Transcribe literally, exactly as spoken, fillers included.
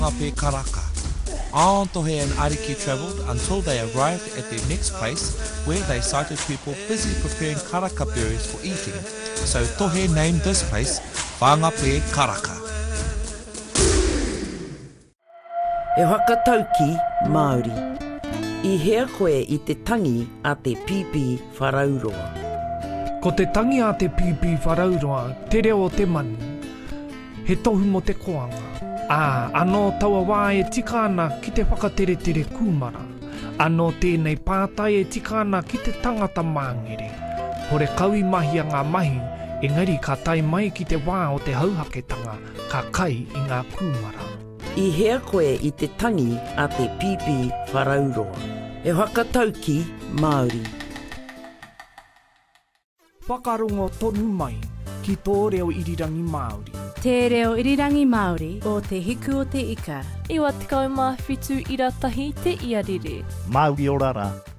Ngape Karaka. Aontohe and Ariki travelled until they arrived at their next place where they sighted people busy preparing karaka berries for eating. So Tohe named this place Whangape Karaka. E whakatauki Māori. I hea koe i te tangi a te pipi wharauroa. Ko te tangi a te pipi wharauroa, te reo o te manu. He tohu mo te koanga. Ā, anō taua wā e tika ana ki te whakatere tere kūmara. Anō tēnei pātai e tika ana ki te tangata māngere. Hore kaui mahi a ngā mahi, engari ka tai mai ki te wā o te hauhaketanga, ka kai i ngā kūmara. I hea koe i te tangi a te pipi wharauroa. E whakatauki Māori. Whakarongo tonu mai ki tō reo irirangi Māori. Te reo irirangi Māori o te hiku o te ika. Iwa tekau mā whitu ira tahi te iarire. Māori orara.